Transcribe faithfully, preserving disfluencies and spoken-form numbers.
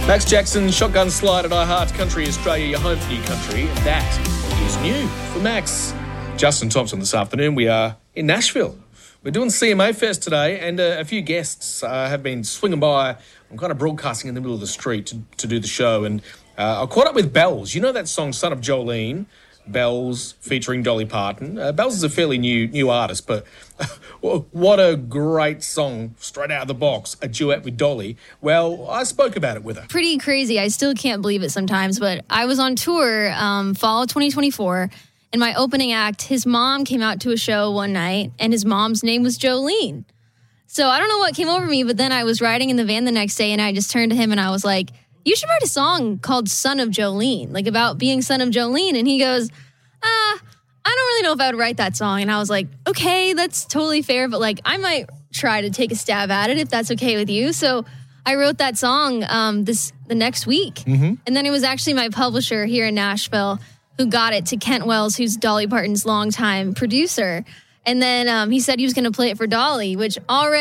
Max Jackson, Shotgun Slide at iHeart Country Australia, your home for new country. That is new for Max. Justin Thompson this afternoon. We are in Nashville. We're doing C M A Fest today, and uh, a few guests uh, have been swinging by. I'm kind of broadcasting in the middle of the street to, to do the show, and uh, I caught up with Bells. You know that song, Son of Jolene? Bells featuring Dolly Parton. Uh, Bells is a fairly new new artist, but what a great song straight out of the box, a duet with Dolly. Well, I spoke about it with her. Pretty crazy. I still can't believe it sometimes, but I was on tour um, fall of twenty twenty-four, and my opening act, his mom came out to a show one night, and his mom's name was Jolene. So I don't know what came over me, but then I was riding in the van the next day, and I just turned to him and I was like, you should write a song called Son of Jolene, like about being son of Jolene. And he goes, ah, I don't really know if I would write that song. And I was like, okay, that's totally fair, but like I might try to take a stab at it if that's okay with you. So I wrote that song um, this the next week. Mm-hmm. And then it was actually my publisher here in Nashville who got it to Kent Wells, who's Dolly Parton's longtime producer. And then um, he said he was going to play it for Dolly, which already